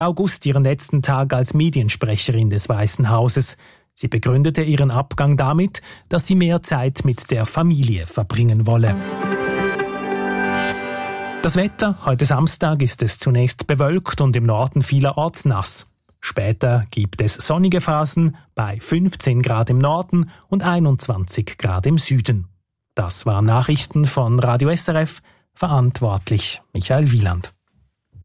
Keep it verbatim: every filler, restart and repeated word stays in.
August ihren letzten Tag als Mediensprecherin des Weißen Hauses. Sie begründete ihren Abgang damit, dass sie mehr Zeit mit der Familie verbringen wolle. Das Wetter: Heute Samstag ist es zunächst bewölkt und im Norden vielerorts nass. Später gibt es sonnige Phasen bei fünfzehn Grad im Norden und einundzwanzig Grad im Süden. Das waren Nachrichten von Radio S R F, verantwortlich Michael Wieland.